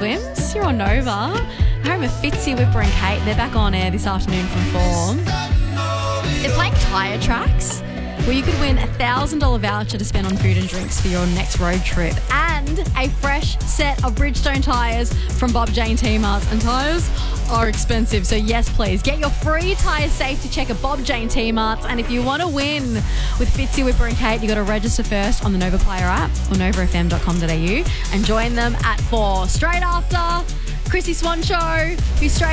Swims. You're on Nova. Home of Fitzy, Whipper and Kate. They're back on air this afternoon from 4. They're playing Tyre Tracks, where you could win a $1,000 voucher to spend on food and drinks for your next road trip, and a fresh set of Bridgestone tyres from Bob Jane T-Marts. And tyres are expensive, so yes please, get your free tyre safety check at Bob Jane T-Marts. And if you want to win with Fitzy, Whipper and Kate, you got to register first on the Nova Player app or novafm.com.au and join them at 4. Straight after, Chrissy Swan Show, who's straight